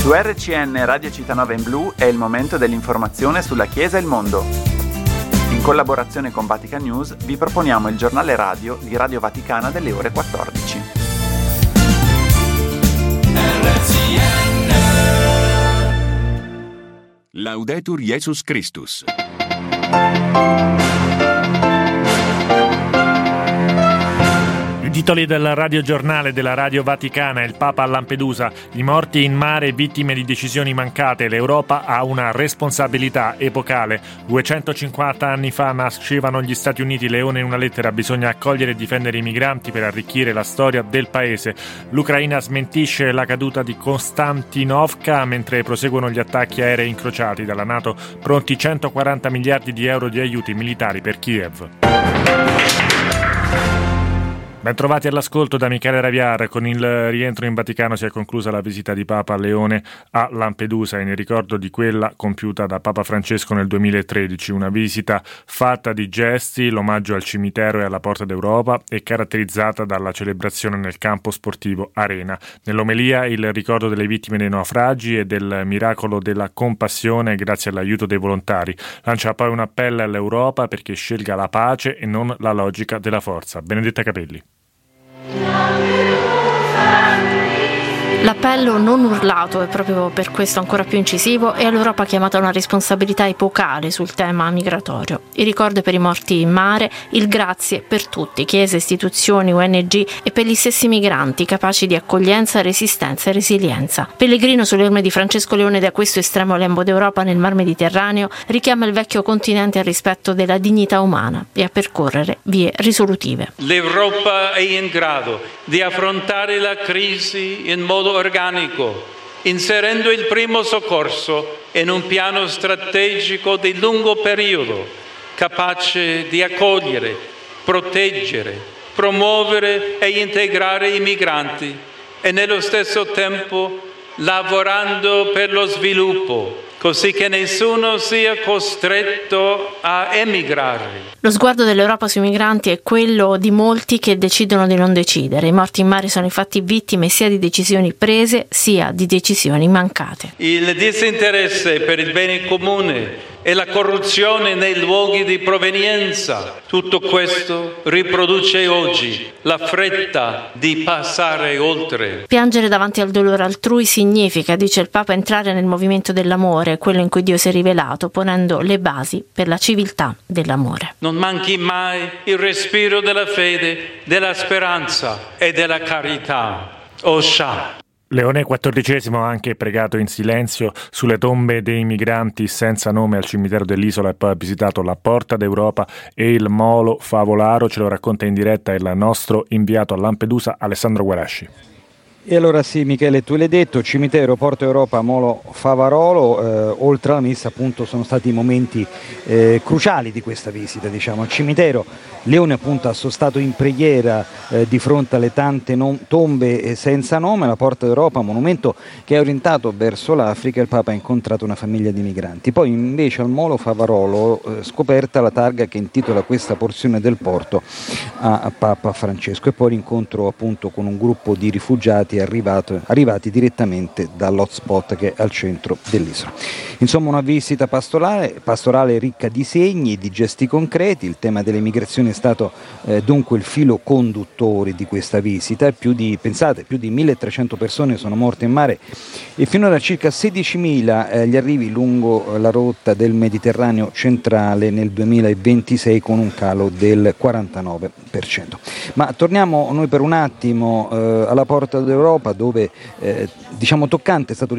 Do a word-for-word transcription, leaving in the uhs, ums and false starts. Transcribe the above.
Su R C N Radio Città in Blu è il momento dell'informazione sulla Chiesa e il mondo. In collaborazione con Vatican News vi proponiamo il giornale radio di Radio Vaticana delle ore quattordici. R C N. Laudetur Jesus Christus. I titoli del radiogiornale della Radio Vaticana: il Papa a Lampedusa, i morti in mare vittime di decisioni mancate, l'Europa ha una responsabilità epocale. duecentocinquanta anni fa nascevano gli Stati Uniti. Leone in una lettera: bisogna accogliere e difendere i migranti per arricchire la storia del paese. L'Ucraina smentisce la caduta di Kostantinovka mentre proseguono gli attacchi aerei incrociati. Dalla NATO pronti centoquaranta miliardi di euro di aiuti militari per Kiev. Ben trovati all'ascolto da Michele Raviar. Con il rientro in Vaticano si è conclusa la visita di Papa Leone a Lampedusa in ricordo di quella compiuta da Papa Francesco nel duemilatredici, una visita fatta di gesti, l'omaggio al cimitero e alla Porta d'Europa e caratterizzata dalla celebrazione nel campo sportivo Arena. Nell'omelia il ricordo delle vittime dei naufragi e del miracolo della compassione grazie all'aiuto dei volontari. Lancia poi un appello all'Europa perché scelga la pace e non la logica della forza. Benedetta Capelli. L'appello non urlato è proprio per questo ancora più incisivo e all'Europa chiamata a una responsabilità epocale sul tema migratorio. Il ricordo per i morti in mare, il grazie per tutti, chiese, istituzioni, O N G e per gli stessi migranti capaci di accoglienza, resistenza e resilienza. Pellegrino sulle orme di Francesco Leone da questo estremo lembo d'Europa nel Mar Mediterraneo richiama il vecchio continente al rispetto della dignità umana e a percorrere vie risolutive. L'Europa è in grado di affrontare la crisi in modo organico, inserendo il primo soccorso in un piano strategico di lungo periodo, capace di accogliere, proteggere, promuovere e integrare i migranti e nello stesso tempo lavorando per lo sviluppo, così che nessuno sia costretto a emigrare. Lo sguardo dell'Europa sui migranti è quello di molti che decidono di non decidere. I morti in mare sono infatti vittime sia di decisioni prese sia di decisioni mancate. Il disinteresse per il bene comune e la corruzione nei luoghi di provenienza, tutto questo riproduce oggi la fretta di passare oltre. Piangere davanti al dolore altrui significa, dice il Papa, entrare nel movimento dell'amore, quello in cui Dio si è rivelato, ponendo le basi per la civiltà dell'amore. Non manchi mai il respiro della fede, della speranza e della carità. Osha. Leone quattordicesimo ha anche pregato in silenzio sulle tombe dei migranti senza nome al cimitero dell'isola e poi ha visitato la Porta d'Europa e il Molo Favolaro. Ce lo racconta in diretta il nostro inviato a Lampedusa Alessandro Guarasci. E allora sì, Michele, tu l'hai detto, cimitero, Porta Europa, Molo Favarolo, eh, oltre alla messa appunto sono stati i momenti eh, cruciali di questa visita, diciamo. Al cimitero Leone appunto ha sostato in preghiera eh, di fronte alle tante non- tombe senza nome. La Porta d'Europa, monumento che è orientato verso l'Africa, il Papa ha incontrato una famiglia di migranti. Poi invece al Molo Favarolo eh, scoperta la targa che intitola questa porzione del porto a, a Papa Francesco e poi l'incontro appunto con un gruppo di rifugiati Arrivato, arrivati direttamente dall'hotspot che è al centro dell'isola. Insomma, una visita pastorale, pastorale ricca di segni, di gesti concreti. Il tema delle migrazioni è stato eh, dunque il filo conduttore di questa visita. Più di, pensate, più di milletrecento persone sono morte in mare e finora circa sedicimila eh, gli arrivi lungo la rotta del Mediterraneo centrale nel duemilaventisei con un calo del quarantanove per cento. Ma torniamo noi per un attimo eh, alla Porta d'Europa, dove eh, diciamo toccante è stato